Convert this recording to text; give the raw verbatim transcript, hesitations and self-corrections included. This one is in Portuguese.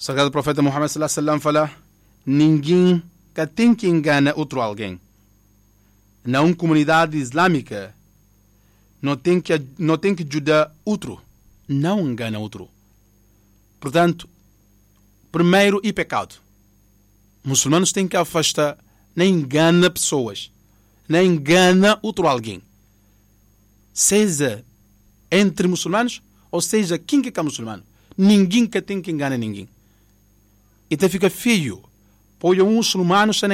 Sagrado Profeta Muhammad sallallahu alaihi wasallam fala: ninguém que tem que enganar outro alguém. Na uma comunidade islâmica, não tem que, não tem que ajudar outro. Não engana outro. Portanto, primeiro é pecado. Muçulmanos têm que afastar, nem engana pessoas, nem engana outro alguém. Seja entre muçulmanos, ou seja, quem que é muçulmano. Ninguém que tem que enganar ninguém. Então fica feio. Pois um muçulmano